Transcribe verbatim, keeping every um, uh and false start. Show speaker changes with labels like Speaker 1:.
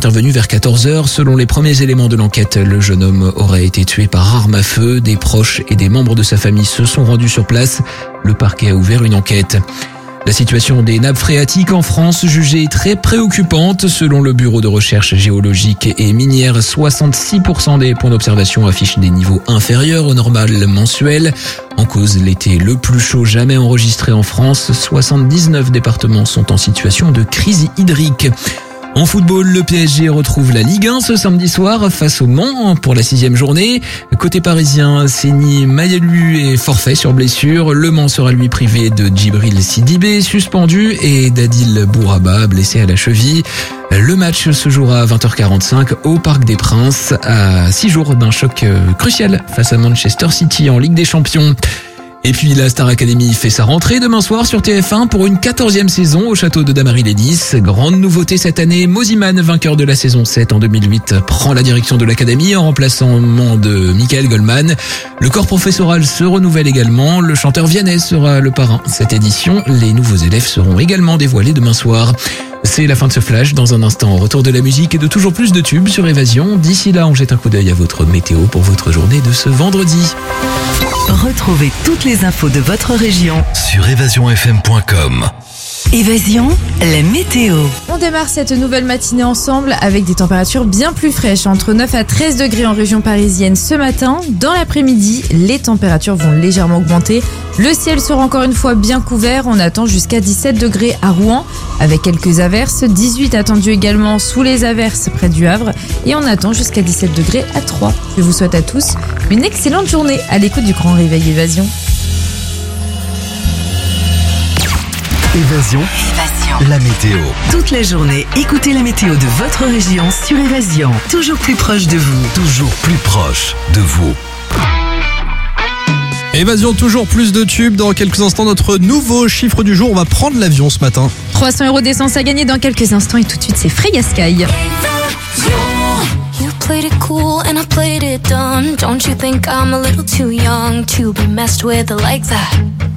Speaker 1: intervenue vers quatorze heures. Selon les premiers éléments de l'enquête, le jeune homme aurait été tué par arme à feu. Des proches et des membres de sa famille se sont rendus sur place. Le parquet a ouvert une enquête. La situation des nappes phréatiques en France jugée très préoccupante. Selon le Bureau de recherche géologique et minière, soixante-six pour cent des points d'observation affichent des niveaux inférieurs au normal mensuel. En cause, l'été le plus chaud jamais enregistré en France. soixante-dix-neuf départements sont en situation de crise hydrique. En football, le P S G retrouve la Ligue un ce samedi soir face au Mans pour la sixième journée. Côté parisien, Seny Mayelu est forfait sur blessure. Le Mans sera lui privé de Djibril Sidibé, suspendu, et d'Adil Bouraba, blessé à la cheville. Le match se jouera à vingt heures quarante-cinq au Parc des Princes, à six jours d'un choc crucial face à Manchester City en Ligue des Champions. Et puis la Star Academy fait sa rentrée demain soir sur T F un pour une quatorzième saison au château de Damary-les-Lys. Grande nouveauté cette année, Moziman, vainqueur de la saison sept en deux mille huit, prend la direction de l'Académie en remplaçant de Michael Goldman. Le corps professoral se renouvelle également. Le chanteur Vianney sera le parrain cette édition. Les nouveaux élèves seront également dévoilés demain soir. C'est la fin de ce flash. Dans un instant, retour de la musique et de toujours plus de tubes sur Évasion. D'ici là, on jette un coup d'œil à votre météo pour votre journée de ce vendredi.
Speaker 2: Retrouvez toutes les infos de votre région
Speaker 3: sur évasion f m point com.
Speaker 2: Évasion, la météo.
Speaker 4: On démarre cette nouvelle matinée ensemble avec des températures bien plus fraîches, entre neuf à treize degrés en région parisienne ce matin. Dans l'après-midi, les températures vont légèrement augmenter. Le ciel sera encore une fois bien couvert. On attend jusqu'à dix-sept degrés à Rouen avec quelques averses. dix-huit attendus également sous les averses près du Havre. Et on attend jusqu'à dix-sept degrés à Troyes. Je vous souhaite à tous une excellente journée à l'écoute du Grand Réveil Évasion.
Speaker 3: Évasion,
Speaker 2: Évasion,
Speaker 3: la météo.
Speaker 2: toute la journée, écoutez la météo de votre région sur Évasion. Toujours plus proche de vous.
Speaker 3: Toujours plus proche de vous.
Speaker 5: Évasion, toujours plus de tubes. Dans quelques instants, notre nouveau chiffre du jour. On va prendre l'avion ce matin.
Speaker 4: trois cents euros d'essence à gagner dans quelques instants et tout de suite c'est Freya Sky.
Speaker 6: You played it cool and I played it dumb. Don't you think I'm a little too young to be messed with like that?